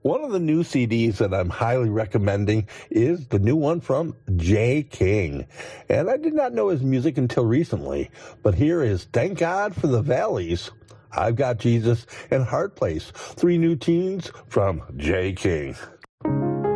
One of the new CDs that I'm highly recommending is the new one from Jay King. And I did not know his music until recently, but here is Thank God for the Valleys, I've Got Jesus, and Hard Place, three new tunes from Jay King.